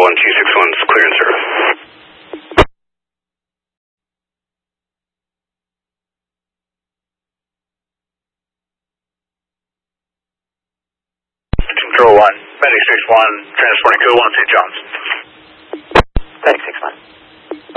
G61's clear and service. Control 1, Medic 61, transporting code 1 St. John's. Medic 61.